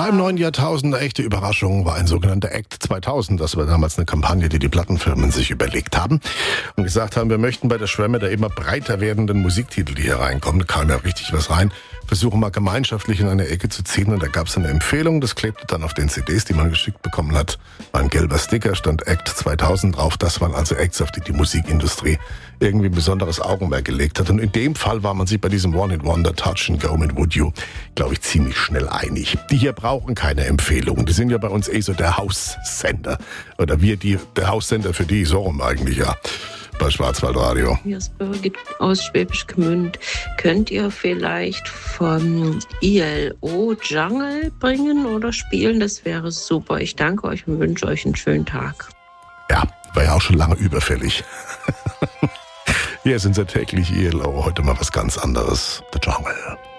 war im neuen Jahrtausend eine echte Überraschung, war ein sogenannter Act 2000. Das war damals eine Kampagne, die die Plattenfirmen sich überlegt haben und gesagt haben, wir möchten bei der Schwemme der immer breiter werdenden Musiktitel, die hier reinkommen, da kam ja richtig was rein, versuchen mal gemeinschaftlich in eine Ecke zu ziehen. Und da gab es eine Empfehlung, das klebte dann auf den CDs, die man geschickt bekommen hat. War ein gelber Sticker, stand Act 2000 drauf. Das waren also Acts, auf die Musikindustrie irgendwie ein besonderes Augenmerk gelegt hat. Und in dem Fall war man sich bei diesem One-Hit-Wonder Touch and Go mit Would You, glaube ich, ziemlich schnell einig. Die hier brauchen keine Empfehlungen. Die sind ja bei uns so der Haussender. Oder der Haussender für die, so rum eigentlich, ja. Bei Schwarzwaldradio. Hier ist Birgit aus Schwäbisch Gmünd. Könnt ihr vielleicht vom ILO Jungle bringen oder spielen? Das wäre super. Ich danke euch und wünsche euch einen schönen Tag. Ja, war ja auch schon lange überfällig. Hier ist unser täglich ILO. Heute mal was ganz anderes. The Jungle.